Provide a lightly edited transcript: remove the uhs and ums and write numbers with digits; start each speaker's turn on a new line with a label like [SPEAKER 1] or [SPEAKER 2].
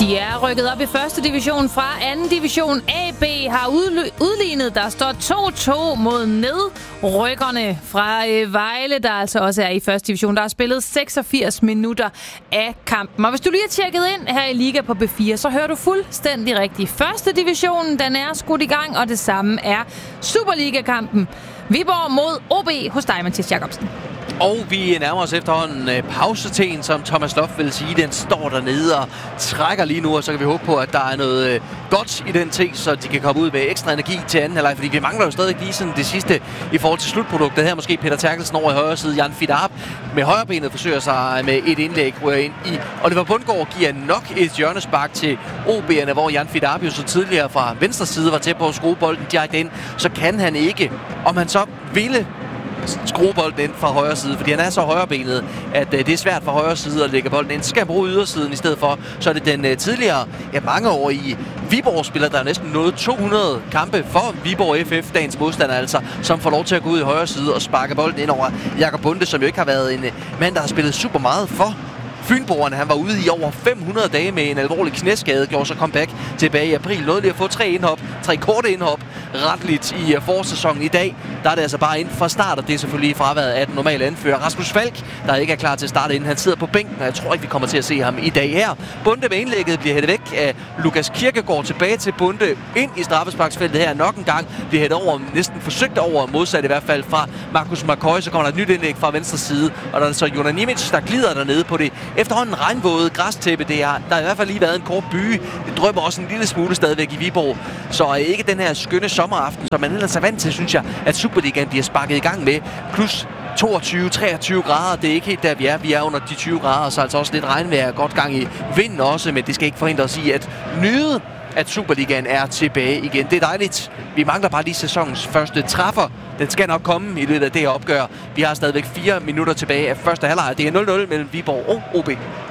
[SPEAKER 1] De er rykket op i første division fra anden division. AB har udlignet. Der står 2-2 mod nedrykkerne fra Vejle, der altså også er i første division. Der er spillet 86 minutter af kampen. Og hvis du lige har tjekket ind her i Liga på B4, så hører du fuldstændig rigtigt. Første divisionen, den er skudt i gang, og det samme er Superliga-kampen. Viborg mod OB hos dig, Mathias Jacobsen.
[SPEAKER 2] Og vi nærmer os efterhånden pauseteen, som Thomas Loft vil sige. Den står dernede og trækker lige nu, og så kan vi håbe på, at der er noget godt i den te, så de kan komme ud med ekstra energi til anden halvleg, fordi vi mangler jo stadig lige sådan det sidste i forhold til slutproduktet. Her måske Peter Terkelsen over i højre side. Jan Fidarp med højrebenet forsøger sig med et indlæg, ryger ind i. Oliver Bundgaard giver nok et hjørnespark til OB'erne, hvor Jan Fidarp jo så tidligere fra venstre side var tæt på at skrue bolden direkte ind. Så kan han ikke, om han så ville skrue bolden ind fra højre side, fordi han er så højrebenet, at det er svært fra højre side at lægge bolden ind. Så skal han bruge ydersiden i stedet for. Så er det den tidligere, mange år i Viborg-spiller, der er næsten nået 200 kampe for Viborg FF, dagens modstander altså, som får lov til at gå ud i højre side og sparke bolden ind over Jakob Bunde, som jo ikke har været en mand, der har spillet super meget for Fynboerne. Han var ude i over 500 dage med en alvorlig knæskade, gjorde så comeback tilbage i april. Nåede lige at få 3 korte indhop retligt i forsæsonen. I dag, der er det altså bare ind fra start, og det er selvfølgelig fraværet af den normale anfører Rasmus Falk, der ikke er klar til at starte inden. Han sidder på bænken, og jeg tror ikke, vi kommer til at se ham i dag her. Bunde med indlægget bliver hættet væk af Lukas Kirkegaard, tilbage til Bunde ind i straffesparksfeltet her nok en gang. Bliver hættet over, næsten forsøgt over, modsat i hvert fald fra Markus McCoy. Så kommer der et nyt indlæg fra venstre side, og der er så Jonas Nimic, der glider dernede på det efterhånden regnvåde græstæppe. Der har i hvert fald lige været en kort byge. Det drømmer også en lille smule stadigvæk i Viborg. Så ikke den her skønne sommeraften, som man ellers er vant til, synes jeg, at Superligaen bliver sparket i gang med. Plus 22-23 grader. Det er ikke helt der, vi er. Vi er under de 20 grader, så altså også lidt regnvejr. Godt gang i vinden også, men det skal ikke forhindre os i at nyde, at Superligaen er tilbage igen. Det er dejligt. Vi mangler bare lige sæsonens første træffer. Den skal nok komme i løbet af det her opgør. Vi har stadigvæk 4 minutter tilbage af første halvleg. Det er 0-0 mellem Viborg og OB.